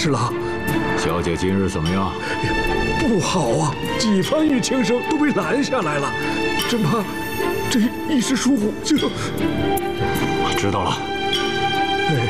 是郎。 小姐今日怎么样？ 不好啊，几番玉轻声都被拦下来了，真怕这一时疏忽就…… 我知道了。